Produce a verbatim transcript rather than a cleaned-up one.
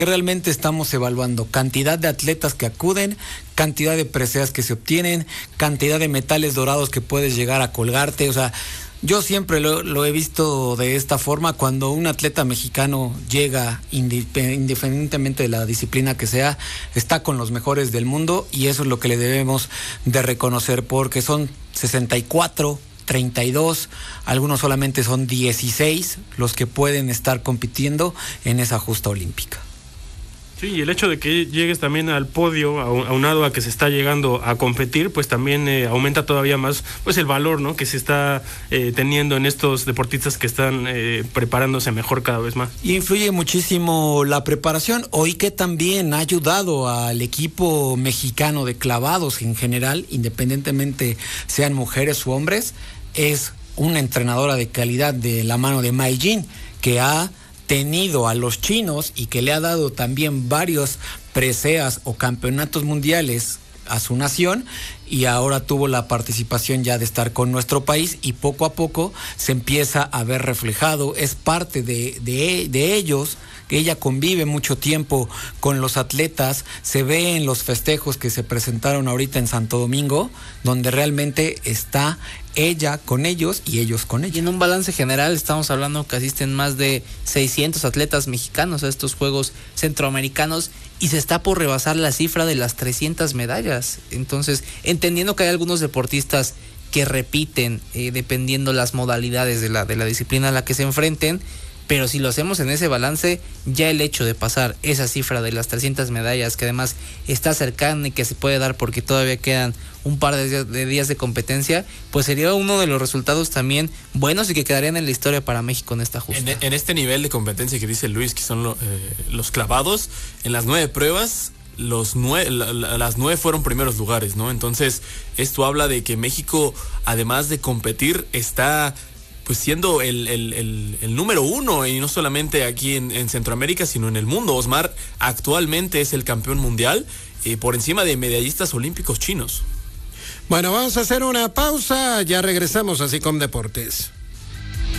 Realmente estamos evaluando cantidad de atletas que acuden, cantidad de preseas que se obtienen, cantidad de metales dorados que puedes llegar a colgarte. O sea, yo siempre lo, lo he visto de esta forma. Cuando un atleta mexicano llega, independientemente de la disciplina que sea, está con los mejores del mundo, y eso es lo que le debemos de reconocer, porque son sesenta y cuatro, treinta y dos, algunos solamente son dieciséis los que pueden estar compitiendo en esa justa olímpica. Sí, y el hecho de que llegues también al podio, aunado a que se está llegando a competir, pues también eh, aumenta todavía más pues el valor, ¿no?, que se está eh, teniendo en estos deportistas que están eh, preparándose mejor cada vez más. Y influye muchísimo la preparación, hoy que también ha ayudado al equipo mexicano de clavados en general, independientemente sean mujeres u hombres, es una entrenadora de calidad de la mano de Mai Jin, que ha tenido a los chinos y que le ha dado también varios preseas o campeonatos mundiales a su nación, y ahora tuvo la participación ya de estar con nuestro país, y poco a poco se empieza a ver reflejado, es parte de, de, de ellos, que ella convive mucho tiempo con los atletas, se ve en los festejos que se presentaron ahorita en Santo Domingo, donde realmente está ella con ellos y ellos con ella. Y en un balance general estamos hablando que asisten más de seiscientos atletas mexicanos a estos Juegos Centroamericanos, y se está por rebasar la cifra de las trescientas medallas. Entonces, entendiendo que hay algunos deportistas que repiten eh, dependiendo las modalidades de la, de la disciplina a la que se enfrenten, pero si lo hacemos en ese balance, ya el hecho de pasar esa cifra de las trescientas medallas, que además está cercana y que se puede dar porque todavía quedan un par de días, de días de competencia, pues sería uno de los resultados también buenos y que quedarían en la historia para México en esta justa. En, en este nivel de competencia que dice Luis, que son lo, eh, los clavados, en las nueve pruebas, los nueve, la, la, las nueve fueron primeros lugares, ¿no? Entonces, esto habla de que México, además de competir, está pues siendo el, el, el, el número uno, y no solamente aquí en, en Centroamérica, sino en el mundo. Osmar actualmente es el campeón mundial, eh, por encima de medallistas olímpicos chinos. Bueno, vamos a hacer una pausa, ya regresamos a SICOM Deportes.